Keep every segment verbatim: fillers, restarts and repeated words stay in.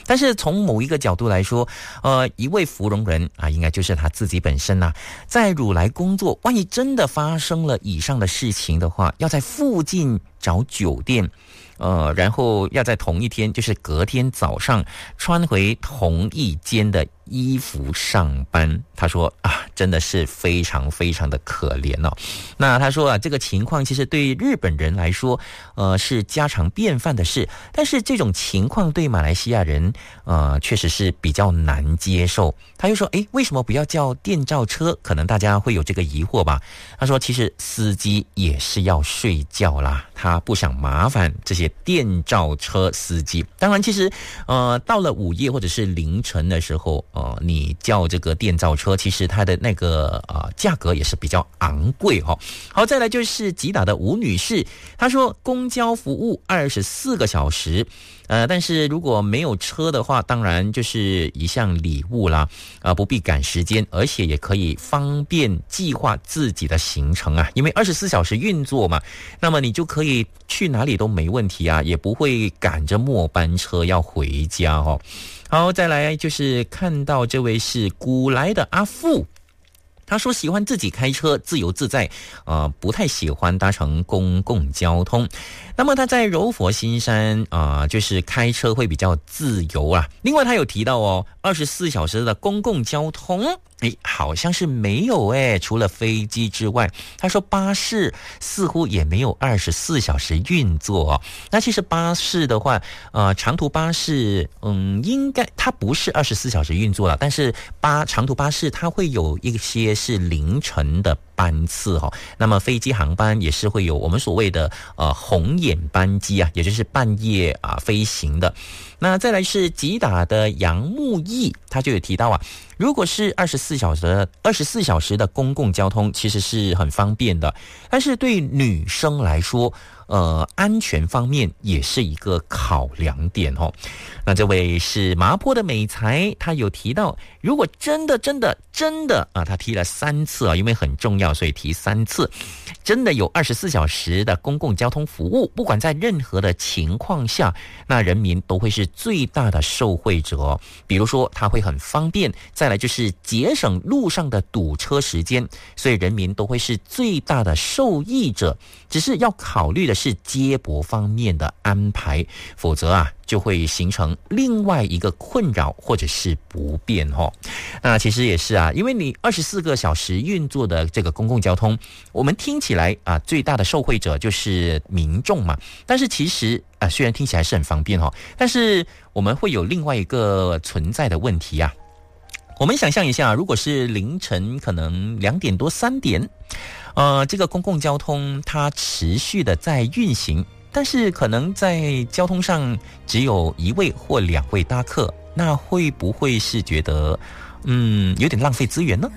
但是从某一个角度来说，呃，一位芙蓉人啊，应该就是他自己本身啊，在汝来工作，万一真的发生了以上的事情的话，要在附近找酒店。呃，然后要在同一天，就是隔天早上穿回同一间的衣服上班。他说啊，真的是非常非常的可怜哦。那他说啊，这个情况其实对日本人来说，呃，是家常便饭的事，但是这种情况对马来西亚人，呃，确实是比较难接受。他又说，诶，为什么不要叫电召车？可能大家会有这个疑惑吧。他说，其实司机也是要睡觉啦，他不想麻烦这些电召车司机。当然其实呃到了午夜或者是凌晨的时候，呃你叫这个电召车，其实它的那个呃价格也是比较昂贵哈、哦。好，再来就是吉打的吴女士，她说公交服务二十四个小时，呃但是如果没有车的话，当然就是一项礼物啦，呃不必赶时间，而且也可以方便计划自己的行程啊，因为二十四小时运作嘛，那么你就可以去哪里都没问题啊，也不会赶着末班车要回家哦。好，再来就是看到这位是古来的阿富，他说喜欢自己开车，自由自在，呃，不太喜欢搭乘公共交通。那么他在柔佛新山啊、呃，就是开车会比较自由啊。另外他有提到哦，二十四小时的公共交通，诶，好像是没有诶，除了飞机之外，他说巴士似乎也没有二十四小时运作哦。那其实巴士的话，呃，长途巴士，嗯，应该它不是二十四小时运作了，但是巴长途巴士它会有一些是凌晨的班次哈、哦。那么飞机航班也是会有我们所谓的呃红眼班机啊，也就是半夜啊飞行的。那再来是吉打的杨木义，他就有提到啊，如果是二十四小时的二十四小时的公共交通，其实是很方便的，但是对女生来说，呃，安全方面也是一个考量点哦。那这位是麻坡的美才，他有提到，如果真的真的真的啊，他提了三次啊，因为很重要，所以提三次。真的有二十四小时的公共交通服务，不管在任何的情况下，那人民都会是最大的受惠者哦。比如说，它会很方便，再来就是节省路上的堵车时间，所以人民都会是最大的受益者。只是要考虑的是接驳方面的安排，否则啊，就会形成另外一个困扰或者是不便哦。那其实也是啊，因为你二十四个小时运作的这个公共交通，我们听起来啊，最大的受惠者就是民众嘛。但是其实啊，虽然听起来是很方便哦，但是我们会有另外一个存在的问题啊。我们想象一下，如果是凌晨可能两点多三点，呃，这个公共交通它持续的在运行，但是可能在交通上只有一位或两位搭客，那会不会是觉得嗯有点浪费资源呢？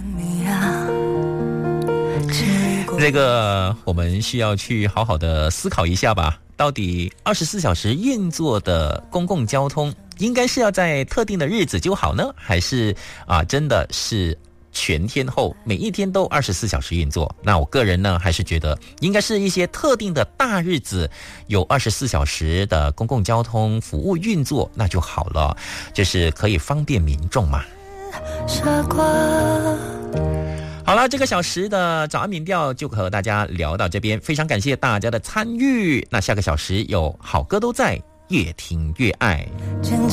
这个我们需要去好好的思考一下吧。到底二十四小时运作的公共交通应该是要在特定的日子就好呢，还是啊真的是全天候每一天都二十四小时运作？那我个人呢，还是觉得应该是一些特定的大日子有二十四小时的公共交通服务运作，那就好了，就是可以方便民众嘛。傻瓜。好了，这个小时的早安民调就和大家聊到这边，非常感谢大家的参与。那下个小时有好歌都在，越听越爱。